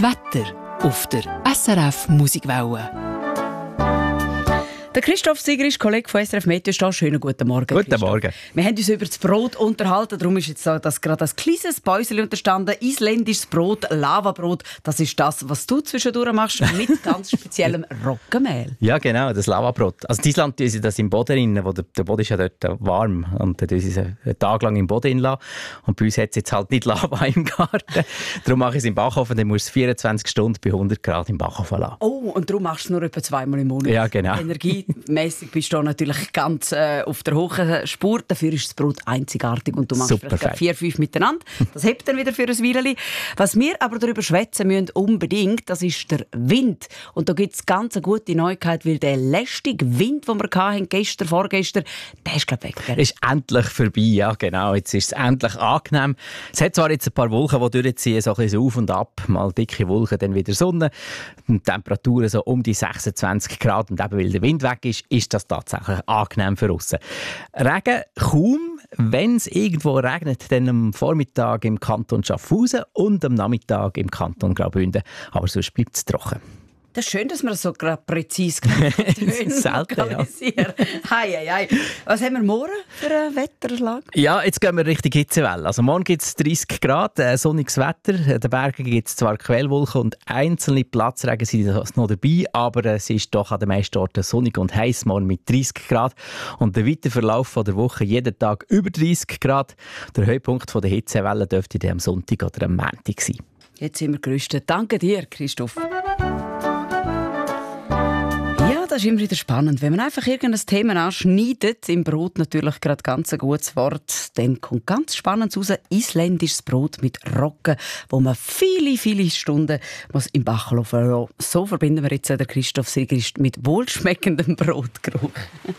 Das Wetter auf der SRF Musikwelle. Der Christoph Sieger ist Kollege von SRF Meteo da. Schönen guten Morgen. Guten Christoph. Morgen. Wir haben uns über das Brot unterhalten. Darum ist jetzt gerade ein kleines Päuschen unterstanden. Isländisches Brot, Lavabrot. Das ist das, was du zwischendurch machst, mit ganz speziellem Roggenmehl. Ja, genau, das Lavabrot. Also in Island tun sie das im Boden rein, wo der Boden ist ja dort warm. Und dann tun sie es einen Tag lang im Boden lassen. Und bei uns hat es jetzt halt nicht Lava im Garten. Darum mache ich es im Backofen. Dann musst du es 24 Stunden bei 100 Grad im Backofen lassen. Oh, und darum machst du es nur etwa zweimal im Monat. Ja, genau. Energiemässig bist du natürlich ganz auf der hohen Spur. Dafür ist das Brot einzigartig und du machst Super vielleicht 4-5 miteinander. Das hebt dann wieder für ein Weilchen. Was wir aber darüber schwätzen müssen unbedingt, das ist der Wind. Und da gibt es ganz eine gute Neuigkeit, weil der lästige Wind, den wir hatten, gestern, vorgestern, der ist glaube ich weg. Gell? Ist endlich vorbei, ja genau. Jetzt ist es endlich angenehm. Es hat zwar jetzt ein paar Wolken, die durchziehen, so ein bisschen auf und ab. Mal dicke Wolken, dann wieder Sonne. Die Temperaturen so um die 26 Grad. Und eben, weil der Wind weg ist das tatsächlich angenehm für uns. Regen kaum. Wenn es irgendwo regnet, dann am Vormittag im Kanton Schaffhausen und am Nachmittag im Kanton Graubünden. Aber sonst bleibt es trocken. Das ist schön, dass wir das so gerade präzise lokalisieren. Hei. Was haben wir morgen für eine Wetterlage? Ja, jetzt gehen wir Richtung Hitzewelle. Also morgen gibt es 30 Grad, sonniges Wetter. An den Bergen gibt es zwar Quellwolken und einzelne Platzregen sind noch dabei, aber es ist doch an den meisten Orten sonnig und heiß morgen mit 30 Grad. Und der weitere Verlauf der Woche jeden Tag über 30 Grad. Der Höhepunkt der Hitzewelle dürfte dann am Sonntag oder am Montag sein. Jetzt sind wir gerüstet. Danke dir, Christoph. Das ist immer wieder spannend. Wenn man einfach irgendein Thema anschneidet, im Brot natürlich gerade ganz ein gutes Wort, dann kommt ganz spannend raus, isländisches Brot mit Roggen, wo man viele Stunden muss im Backofen lassen. So verbinden wir jetzt den Christoph Sieger mit wohlschmeckendem Brotgeruch.